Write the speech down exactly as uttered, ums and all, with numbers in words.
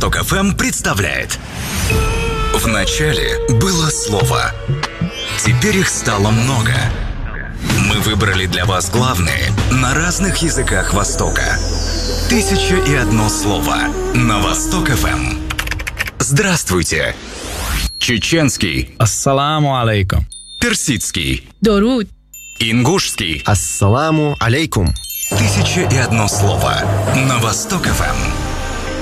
Восток эф эм представляет. В начале было слово. Теперь их стало много. Мы выбрали для вас главные на разных языках Востока. Тысяча и одно слово на Восток эф эм. Здравствуйте. Чеченский. Ассаламу алейкум. Персидский. Доруд. Ингушский. Ассаламу алейкум. Тысяча и одно слово на Восток эф эм.